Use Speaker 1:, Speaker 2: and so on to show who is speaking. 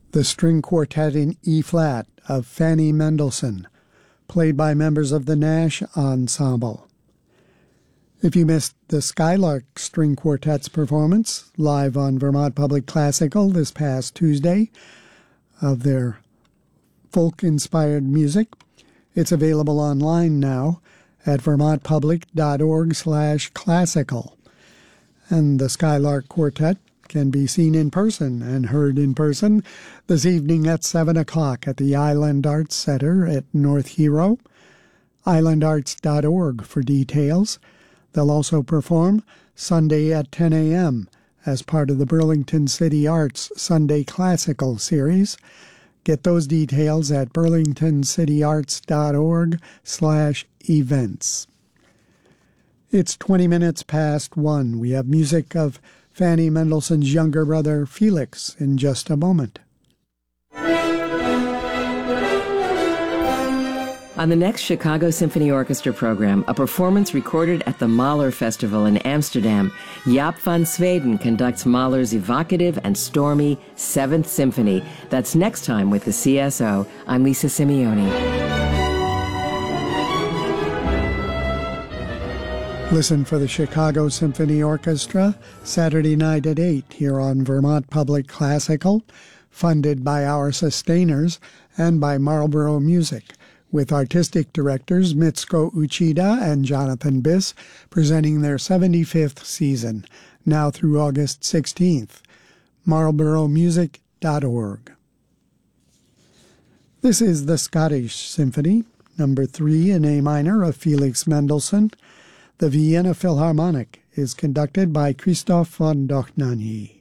Speaker 1: The string quartet in E-flat of Fanny Mendelssohn, played by members of the Nash Ensemble. If you missed the Skylark String Quartet's performance live on Vermont Public Classical this past Tuesday of their folk-inspired music, it's available online now at vermontpublic.org/classical. And the Skylark Quartet can be seen in person and heard in person this evening at 7 o'clock at the Island Arts Center at North Hero. islandarts.org for details. They'll also perform Sunday at 10 a.m. as part of the Burlington City Arts Sunday Classical Series. Get those details at burlingtoncityarts.org/events. It's 20 minutes past 1. We have music of Fanny Mendelssohn's younger brother Felix in just a moment.
Speaker 2: On the next Chicago Symphony Orchestra program, a performance recorded at the Mahler Festival in Amsterdam, Jaap van Zweden conducts Mahler's evocative and stormy Seventh Symphony. That's next time with the CSO. I'm Lisa Simeoni.
Speaker 1: Listen for the Chicago Symphony Orchestra Saturday night at 8 here on Vermont Public Classical, funded by our sustainers and by Marlborough Music, with artistic directors Mitsuko Uchida and Jonathan Biss presenting their 75th season, now through August 16th. marlboroughmusic.org. This is the Scottish Symphony, number 3 in A minor of Felix Mendelssohn. The Vienna Philharmonic is conducted by Christoph von Dohnanyi.